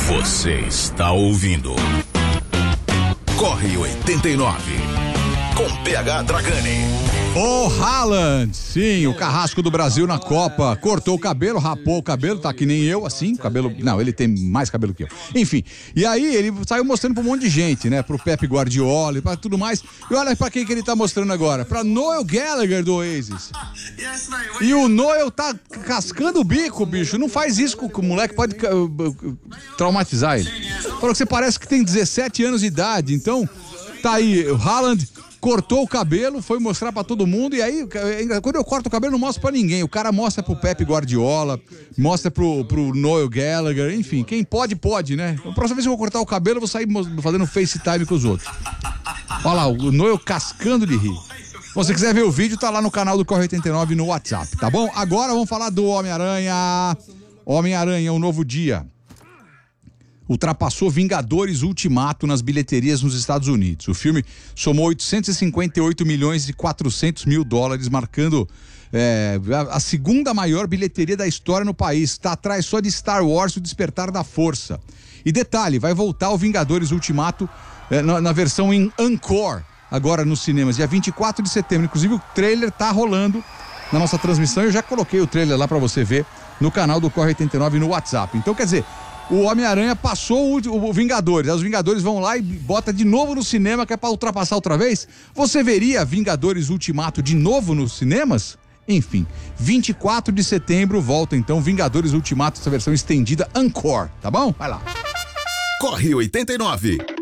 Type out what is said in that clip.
Você está ouvindo Corre 89 com PH Dragani. O Haaland, sim, o carrasco do Brasil na Copa, cortou o cabelo, rapou o cabelo, tá que nem eu, assim, cabelo, não, ele tem mais cabelo que eu, enfim, e aí ele saiu mostrando pra um monte de gente, né, pro Pep Guardiola e pra tudo mais, e olha pra quem que ele tá mostrando agora, pra Noel Gallagher do Oasis, e o Noel tá cascando o bico, bicho, não faz isso com o moleque, pode traumatizar ele, falou que você parece que tem 17 anos de idade, então, tá aí, o Haaland cortou o cabelo, foi mostrar pra todo mundo, e aí, quando eu corto o cabelo, não mostro pra ninguém. O cara mostra pro Pep Guardiola, mostra pro Noel Gallagher, enfim, quem pode, pode, né? A próxima vez que eu vou cortar o cabelo, eu vou sair fazendo FaceTime com os outros. Olha lá, o Noel cascando de rir. Se você quiser ver o vídeo, tá lá no canal do Corre 89 no WhatsApp, tá bom? Agora vamos falar do Homem-Aranha. Homem-Aranha, um novo dia. Ultrapassou Vingadores Ultimato nas bilheterias nos Estados Unidos. O filme somou 858 milhões e 400 mil dólares, marcando a segunda maior bilheteria da história no país. Está atrás só de Star Wars, o Despertar da Força. E detalhe, vai voltar o Vingadores Ultimato na versão em Encore, agora nos cinemas, dia 24 de setembro. Inclusive o trailer tá rolando na nossa transmissão. Eu já coloquei o trailer lá para você ver no canal do Corre 89 no WhatsApp. Então, quer dizer, o Homem-Aranha passou o Vingadores. Os Vingadores vão lá e bota de novo no cinema, que é pra ultrapassar outra vez. Você veria Vingadores Ultimato de novo nos cinemas? Enfim, 24 de setembro volta então Vingadores Ultimato, essa versão estendida Encore, tá bom? Vai lá. Corre 89.